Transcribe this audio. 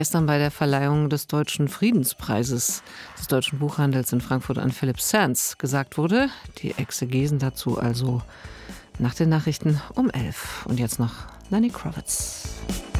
Gestern bei der Verleihung des Deutschen Friedenspreises des Deutschen Buchhandels in Frankfurt an Philipp Sands gesagt wurde. Die Exegesen dazu also nach den Nachrichten um 11. Und jetzt noch Lenny Kravitz.